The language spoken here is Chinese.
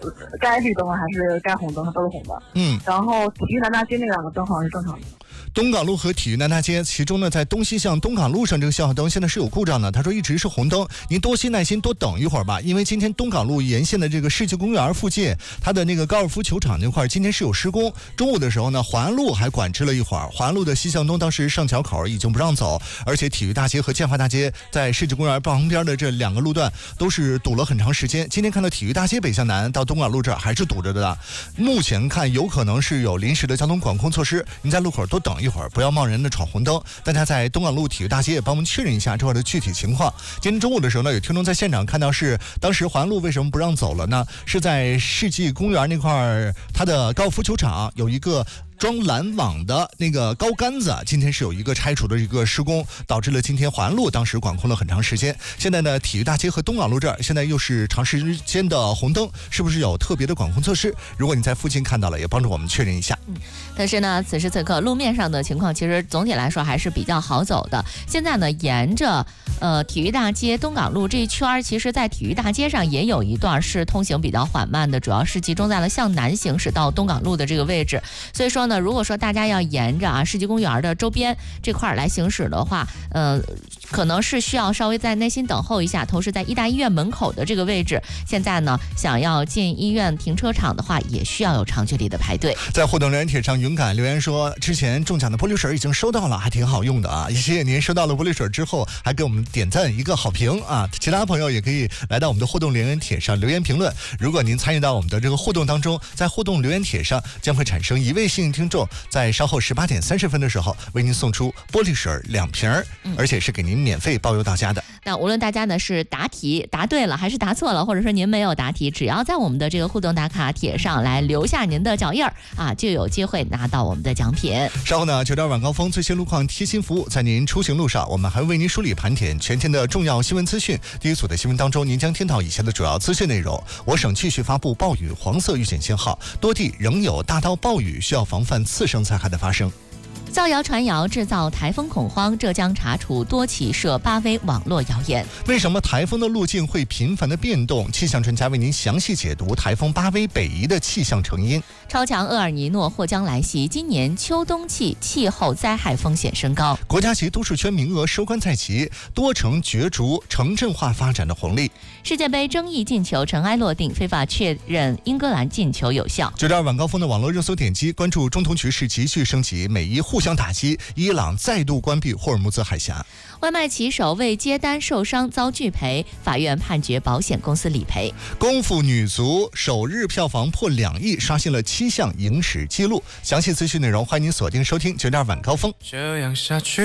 该绿灯还是该红灯，它都是红的。然后体育南大街那两个灯好像是正常的。 东港路和体育南大街，其中呢，在东西向东港路上这个信号灯现在是有故障的。他说一直是红灯，您多些耐心，多等一会儿吧。因为今天东港路沿线的这个世纪公园附近，它的那个高尔夫球场那块今天是有施工。中午的时候呢，环安路还管制了一会儿。环安路的西向东当时上桥口已经不让走，而且体育大街和建华大街在世纪公园旁边的这两个路段都是堵了很长时间。今天看到体育大街北向南到东港路这儿还是堵着的。目前看有可能是有临时的交通管控措施，您在路口多等一会儿，不要贸然的闯红灯。大家在东港路体育大街也帮我们确认一下这块的具体情况。今天中午的时候呢，有听众在现场看到是当时环路为什么不让走了呢？是在世纪公园那块它的高尔夫球场有一个装拦网的那个高杆子，今天是有一个拆除的一个施工，导致了今天环路当时管控了很长时间。现在呢，体育大街和东港路这儿现在又是长时间的红灯，是不是有特别的管控措施？如果你在附近看到了，也帮助我们确认一下。 但是呢，此时此刻路面上的情况其实总体来说还是比较好走的。现在呢，沿着体育大街东港路这一圈，其实在体育大街上也有一段是通行比较缓慢的，主要是集中在了向南行驶到东港路的这个位置。所以说呢，如果说大家要沿着世纪公园的周边这块来行驶的话，可能是需要稍微再耐心等候一下。同时在医大医院门口的这个位置，现在呢想要进医院停车场的话，也需要有长距离的排队。 在互动留言帖上，勇敢留言说，之前中奖的玻璃水已经收到了，还挺好用的啊！谢谢您收到了玻璃水之后，还给我们点赞一个好评啊！其他朋友也可以来到我们的互动留言帖上留言评论。如果您参与到我们的这个互动当中，在互动留言帖上将会产生一位幸运听众，在稍后18点30分的时候为您送出玻璃水2瓶，而且是给您免费包邮到家的。 那无论大家呢是答题答对了还是答错了，或者说您没有答题，只要在我们的这个互动打卡帖上来留下您的脚印啊，就有机会拿到我们的奖品。 稍后呢，9点晚高峰最新路况贴心服务，在您出行路上，我们还会为您梳理盘点全天的重要新闻资讯。第一组的新闻当中，您将听到以下的主要资讯内容：我省继续发布暴雨黄色预警信号，多地仍有大到暴雨，需要防范次生灾害的发生。 造谣传谣制造台风恐慌，浙江查处多起涉巴威网络谣言。 为什么台风的路径会频繁的变动？气象专家为您详细解读台风巴威北移的气象成因。 超强厄尔尼诺或将来袭，今年秋冬季气候灾害风险升高。 国家级都市圈名额收官在即，多城角逐城镇化发展的红利。 世界杯争议进球尘埃落定，非法确认英格兰进球有效。 9点晚高峰的网络热搜点击，关注中东局势急剧升级，美伊互相打击，伊朗再度关闭霍尔木兹海峡。 外卖骑手为接单受伤遭拒赔，法院判决保险公司理赔。 功夫女足首日票房破2亿，刷新了7项影史纪录。详细资讯内容，欢迎您锁定收听9点晚高峰。 这样下去